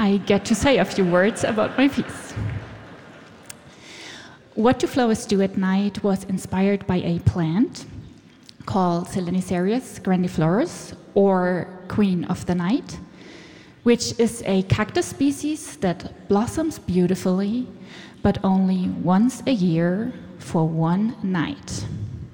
I get to say a few words about my piece. What Do Flowers Do at Night was inspired by a plant called Selanicerius grandiflorus, or Queen of the Night, which is a cactus species that blossoms beautifully, but only once a year for one night.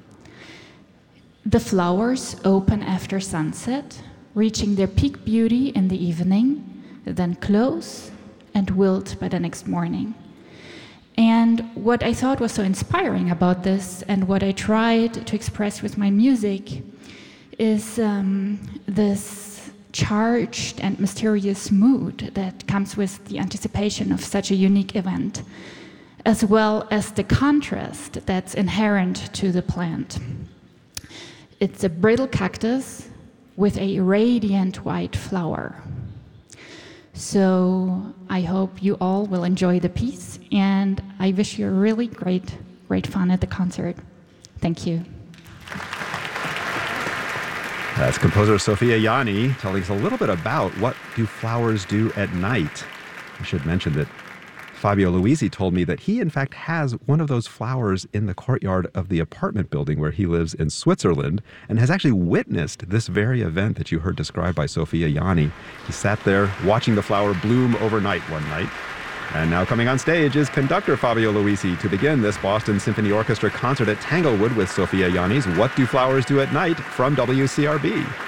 The flowers open after sunset, reaching their peak beauty in the evening, then close and wilt by the next morning. And what I thought was so inspiring about this, and what I tried to express with my music, is this charged and mysterious mood that comes with the anticipation of such a unique event, as well as the contrast that's inherent to the plant. It's a brittle cactus with a radiant white flower. So I hope you all will enjoy the piece, and I wish you a really great fun at the concert. Thank you. That's composer Sofia Jani telling us a little bit about What Do Flowers Do at Night. I should mention that Fabio Luisi told me that he, in fact, has one of those flowers in the courtyard of the apartment building where he lives in Switzerland, and has actually witnessed this very event that you heard described by Sofia Jani. He sat there watching the flower bloom overnight one night. And now coming on stage is conductor Fabio Luisi to begin this Boston Symphony Orchestra concert at Tanglewood with Sofia Jani's What Do Flowers Do at Night from WCRB.